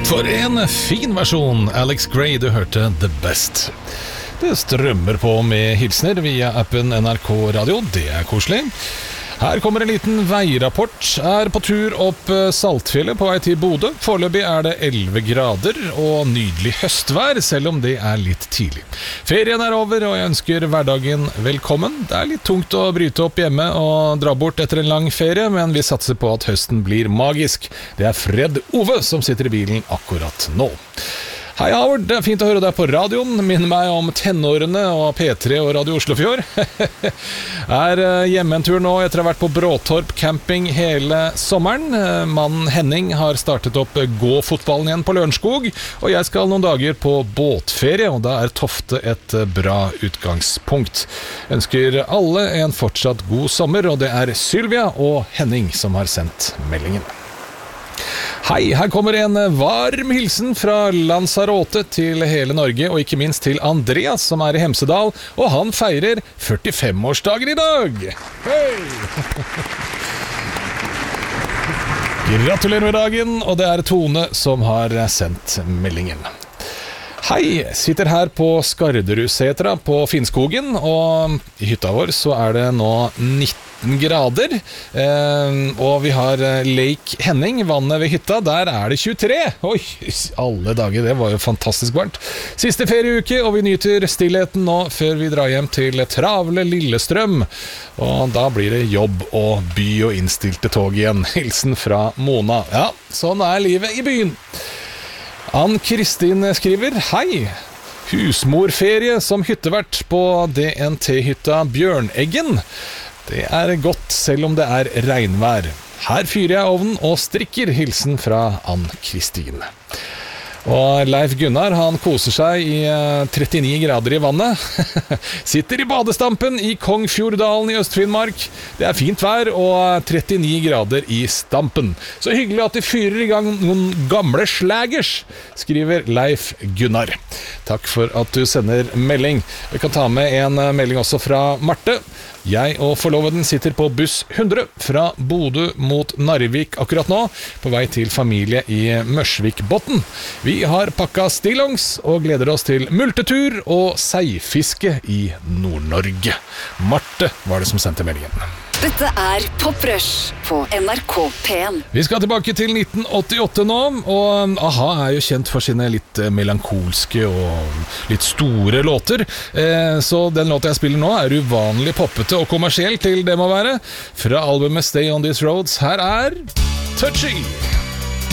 For en fin versjon, Alex Gray, du hørte The Best. Det strømmer på med hilsner via appen NRK Radio, det er koselig. Her kommer en liten veirapport. Er på tur opp Saltfjellet på vei til Bodø. Foreløpig er det 11 grader og nydelig høstvær, selv om det er litt tidlig. Ferien er over, og jeg ønsker hverdagen velkommen. Det er litt tungt å bryte opp hjemme og dra bort etter en lang ferie, men vi satser på at høsten blir magisk. Det er Fred Ove som sitter i bilen akkurat nå. Hei Howard, det er fint å høre deg på radioen. Minner meg om tenårene og P3 og Radio Oslofjord. Er hjemme en tur nå etter å ha vært på Bråtorp camping hele sommeren. Mannen Henning har startet opp gå-fotballen igjen på Lørenskog, og jeg skal noen dager på båtferie, og da er Tofte et bra utgangspunkt. Ønsker alle en fortsatt god sommer, og det er Sylvia og Henning som har sendt meldingen. Hei, her kommer en varm hilsen fra Lanzarote til hele Norge, og ikke minst til Andreas som er i Hemsedal, og han feirer 45-årsdagen i dag. Hei! Gratulerer med dagen, og det er Tone som har sendt meldingen. Hei, sitter her på Skarderudsetra på Finnskogen, og i hytta vår så er det nå 19 grader, og vi har Lake Henning, vannet ved hytta, der er det 23. Oi, alle dager, det var jo fantastisk varmt. Siste ferieuke, og vi nyter stillheten nå før vi drar hjem til travle Lillestrøm, og da blir det jobb og by og innstilte tog igjen. Hilsen fra Mona. Ja, sånn er livet i byen. Ann-Kristin skriver, hei, husmorferie som hyttevert på DNT-hytta Bjørneggen. Det er godt selv om det er regnvær. Her fyrer jeg ovnen og strikker, hilsen fra Ann-Kristin. Og Leif Gunnar, han koser seg i 39 grader i vannet. Sitter i badestampen i Kongfjorddalen i Øst-Finnmark. Det er fint vær og 39 grader i stampen. Så hyggelig at de fyrer i gang noen gamle slagers, skriver Leif Gunnar. Takk for at du sender melding. Vi kan ta med en melding også fra Marte. Jeg og forloveden sitter på buss 100 fra Bodø mot Narvik akkurat nå, på vei til familie i Mørsvikbotn. Vi har pakka stillongs og gleder oss til multetur og seifiske i Nord-Norge. Marte var det som sendte meldingen. Dette er Pop Rush på NRK P1. Vi skal tilbake til 1988 nå, og A-ha er jo kjent for sine litt melankolske og litt store låter. Så den låta jeg spiller nå er uvanlig poppete og kommersiell til det må være. Fra albumet Stay on These Roads, her er Touchy.